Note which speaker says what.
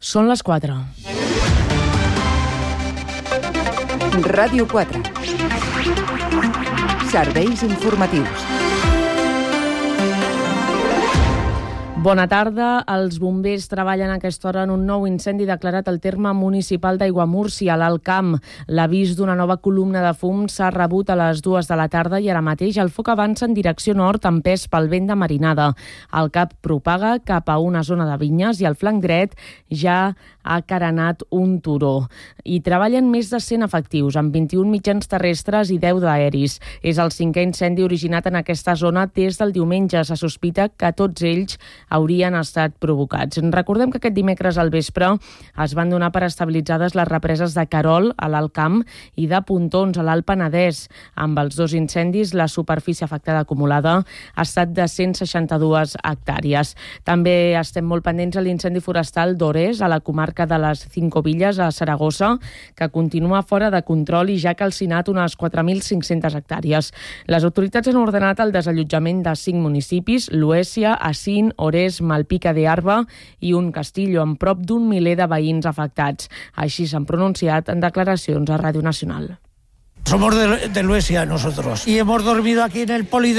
Speaker 1: Són les 4.
Speaker 2: Ràdio 4. Serveis informatius.
Speaker 1: Bona tarda. Els bombers treballen a aquesta hora en un nou incendi declarat al terme municipal d'Aiguamúrcia, a l'Alt Camp. L'avís d'una nova columna de fum s'ha rebut a les 2 de la tarda i ara mateix el foc avança en direcció nord empès pel vent de marinada. El cap propaga cap a una zona de vinyes i al flanc dret ja ha carenat un turó. Hi treballen més de 100 efectius, amb 21 mitjans terrestres i 10 d'aeris. És el 5è incendi originat en aquesta zona des del diumenge. Se sospita que tots ells haurien estat provocats. Recordem que aquest dimecres al vespre es van donar per estabilitzades les represes de Querol, a l'Alt Camp, i de Pontons, a l'Alt Penedès. Amb els dos incendis, la superfície afectada acumulada ha estat de 162 hectàrees. També estem molt pendents a l'incendi forestal d'Ores, a la comarca de les Cinco Villas, a Saragossa, que continua fora de control i ja ha calcinat unes 4.500 hectàrees. Les autoritats han ordenat el desallotjament de 5 municipis, Luésia, Asín, Ores, Malpica de Arba i un Castillo, amb prop d'un miler de veïns afectats. Així s'han pronunciat en declaracions a Ràdio Nacional.
Speaker 3: Somos de Luésia nosotros y hemos dormido aquí en el poli